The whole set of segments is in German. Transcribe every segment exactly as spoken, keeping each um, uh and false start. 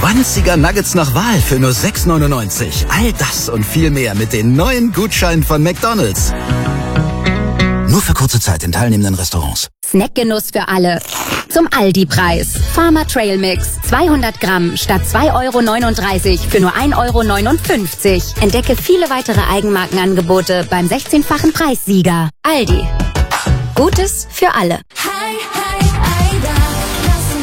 zwanziger Nuggets nach Wahl für nur sechs neunundneunzig. All das und viel mehr mit den neuen Gutscheinen von McDonald's. Nur für kurze Zeit in teilnehmenden Restaurants. Snackgenuss für alle. Zum Aldi-Preis. Farmer Trail Mix. zweihundert Gramm statt zwei Euro neununddreißig für nur ein Euro neunundfünfzig. Entdecke viele weitere Eigenmarkenangebote beim sechzehnfachen Preissieger. Aldi. Gutes für alle. Hi, hi, Aida, lass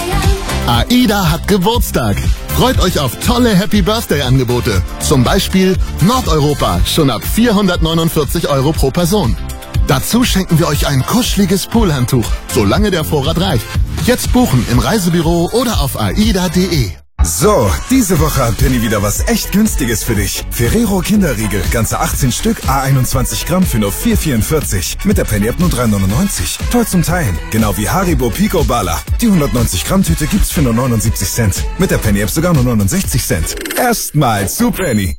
uns feiern. AIDA hat Geburtstag. Freut euch auf tolle Happy-Birthday-Angebote. Zum Beispiel Nordeuropa, schon ab vierhundertneunundvierzig Euro pro Person. Dazu schenken wir euch ein kuscheliges Poolhandtuch, solange der Vorrat reicht. Jetzt buchen im Reisebüro oder auf aida punkt de. So, diese Woche hat Penny wieder was echt Günstiges für dich. Ferrero Kinderriegel, ganze achtzehn Stück, a einundzwanzig Gramm für nur vier vierundvierzig. Mit der Penny-App nur drei neunundneunzig. Toll zum Teilen. Genau wie Haribo Pico Bala. Die hundertneunzig Gramm Tüte gibt's für nur neunundsiebzig Cent. Mit der Penny-App sogar nur neunundsechzig Cent. Erstmal zu Penny.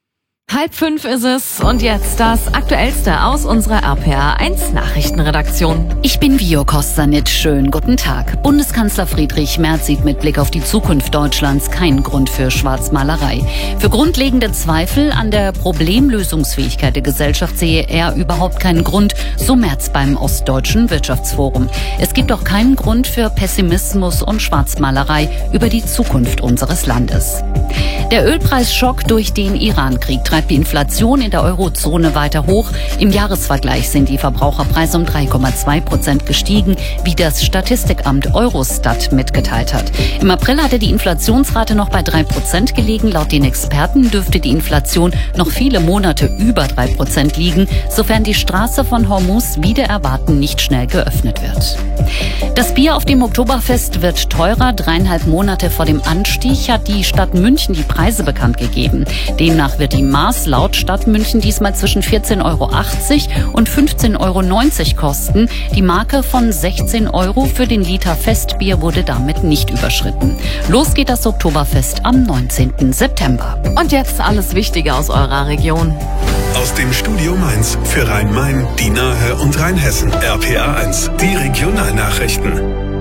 Halb fünf ist es und jetzt das Aktuellste aus unserer R P R eins Nachrichtenredaktion. Ich bin Vio Kostanitsch. Schönen guten Tag. Bundeskanzler Friedrich Merz sieht mit Blick auf die Zukunft Deutschlands keinen Grund für Schwarzmalerei. Für grundlegende Zweifel an der Problemlösungsfähigkeit der Gesellschaft sehe er überhaupt keinen Grund, so Merz beim Ostdeutschen Wirtschaftsforum. Es gibt auch keinen Grund für Pessimismus und Schwarzmalerei über die Zukunft unseres Landes. Der Ölpreisschock durch den Iran-Krieg treibt die Inflation in der Eurozone weiter hoch. Im Jahresvergleich sind die Verbraucherpreise um drei Komma zwei Prozent gestiegen, wie das Statistikamt Eurostat mitgeteilt hat. Im April hatte die Inflationsrate noch bei drei Prozent gelegen. Laut den Experten dürfte die Inflation noch viele Monate über drei Prozent liegen, sofern die Straße von Hormuz wider Erwarten nicht schnell geöffnet wird. Das Bier auf dem Oktoberfest wird teurer. Dreieinhalb Monate vor dem Anstieg hat die Stadt München die Preise bekannt gegeben. Demnach wird die Maß laut Stadt München diesmal zwischen vierzehn Euro achtzig und fünfzehn Euro neunzig kosten. Die Marke von sechzehn Euro für den Liter Festbier wurde damit nicht überschritten. Los geht das Oktoberfest am neunzehnten September. Und jetzt alles Wichtige aus eurer Region. Aus dem Studio Mainz für Rhein-Main, die Nahe und Rheinhessen. R P R eins, die Regionalnachrichten.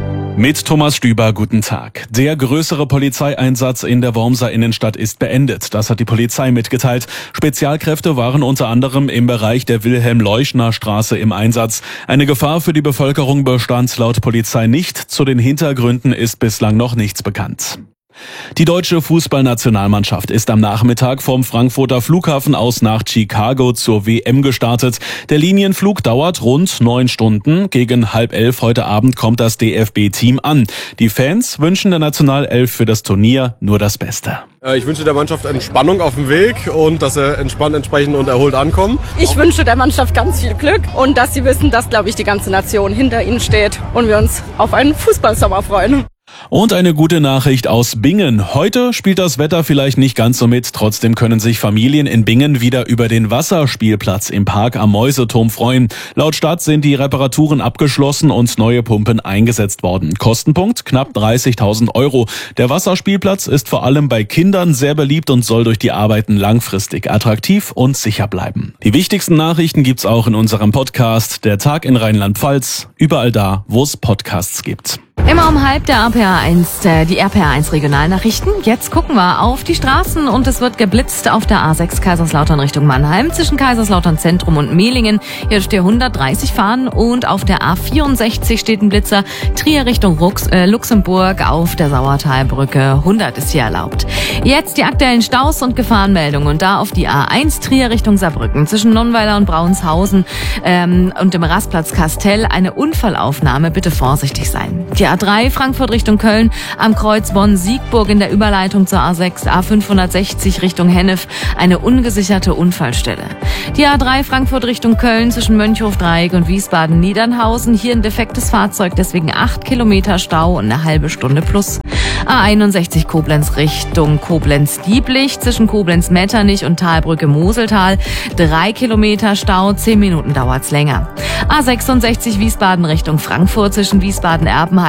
Mit Thomas Stüber, guten Tag. Der größere Polizeieinsatz in der Wormser Innenstadt ist beendet. Das hat die Polizei mitgeteilt. Spezialkräfte waren unter anderem im Bereich der Wilhelm-Leuschner-Straße im Einsatz. Eine Gefahr für die Bevölkerung bestand laut Polizei nicht. Zu den Hintergründen ist bislang noch nichts bekannt. Die deutsche Fußballnationalmannschaft ist am Nachmittag vom Frankfurter Flughafen aus nach Chicago zur W M gestartet. Der Linienflug dauert rund neun Stunden. Gegen halb elf heute Abend kommt das D F B-Team an. Die Fans wünschen der Nationalelf für das Turnier nur das Beste. Ich wünsche der Mannschaft Entspannung auf dem Weg und dass sie entspannt, entsprechend und erholt ankommen. Ich wünsche der Mannschaft ganz viel Glück und dass sie wissen, dass, glaube ich, die ganze Nation hinter ihnen steht und wir uns auf einen Fußballsommer freuen. Und eine gute Nachricht aus Bingen. Heute spielt das Wetter vielleicht nicht ganz so mit. Trotzdem können sich Familien in Bingen wieder über den Wasserspielplatz im Park am Mäuseturm freuen. Laut Stadt sind die Reparaturen abgeschlossen und neue Pumpen eingesetzt worden. Kostenpunkt knapp dreißigtausend Euro. Der Wasserspielplatz ist vor allem bei Kindern sehr beliebt und soll durch die Arbeiten langfristig attraktiv und sicher bleiben. Die wichtigsten Nachrichten gibt's auch in unserem Podcast Der Tag in Rheinland-Pfalz. Überall da, wo es Podcasts gibt. Immer um halb der R P R eins, äh, die R P R eins Regionalnachrichten. Jetzt gucken wir auf die Straßen und es wird geblitzt auf der A sechs Kaiserslautern Richtung Mannheim zwischen Kaiserslautern Zentrum und Mehlingen. Hier dürft ihr hundertdreißig fahren und auf der A vierundsechzig steht ein Blitzer. Trier Richtung Rux, äh, Luxemburg auf der Sauertalbrücke. hundert ist hier erlaubt. Jetzt die aktuellen Staus und Gefahrenmeldungen und da auf die A eins Trier Richtung Saarbrücken zwischen Nonnweiler und Braunshausen ähm, und dem Rastplatz Kastell eine Unfallaufnahme. Bitte vorsichtig sein. Die A drei Frankfurt Richtung Köln, am Kreuz Bonn-Siegburg in der Überleitung zur A sechs, A fünfhundertsechzig Richtung Hennef, eine ungesicherte Unfallstelle. Die A drei Frankfurt Richtung Köln zwischen Mönchhof-Dreieck und Wiesbaden-Niedernhausen, hier ein defektes Fahrzeug, deswegen acht Kilometer Stau und eine halbe Stunde plus. A einundsechzig Koblenz Richtung Koblenz-Dieblich zwischen Koblenz-Metternich und Talbrücke-Moseltal, drei Kilometer Stau, zehn Minuten dauert's länger. A sechsundsechzig Wiesbaden Richtung Frankfurt zwischen Wiesbaden-Erbenheim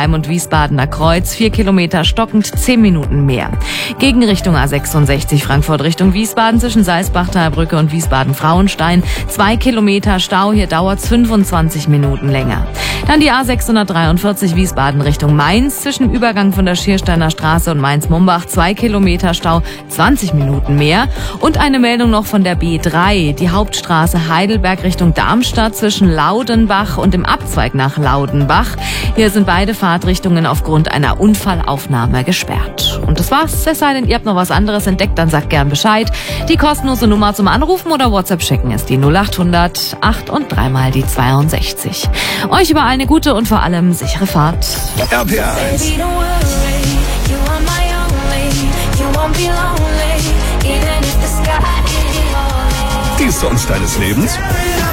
Mannheim und Wiesbadener Kreuz, vier Kilometer stockend, zehn Minuten mehr. Gegenrichtung A sechsundsechzig Frankfurt Richtung Wiesbaden zwischen Salzbachtalbrücke und Wiesbaden-Frauenstein, zwei Kilometer Stau, hier dauert's fünfundzwanzig Minuten länger. Dann die A sechshundertdreiundvierzig Wiesbaden Richtung Mainz zwischen Übergang von der Schiersteiner Straße und Mainz-Mumbach, zwei Kilometer Stau, zwanzig Minuten mehr. Und eine Meldung noch von der B drei, die Hauptstraße Heidelberg Richtung Darmstadt zwischen Laudenbach und dem Abzweig nach Laudenbach. Hier sind beide Fahrtrichtungen aufgrund einer Unfallaufnahme gesperrt. Und das war's. Es sei denn, ihr habt noch was anderes entdeckt, dann sagt gern Bescheid. Die kostenlose Nummer zum Anrufen oder WhatsApp schicken ist die null achthundert acht und dreimal die zweiundsechzig. Euch überall eine gute und vor allem sichere Fahrt. R P R eins. Baby, don't worry, you are my only, you won't be lonely, even if the sky is falling. Die Songs deines Lebens?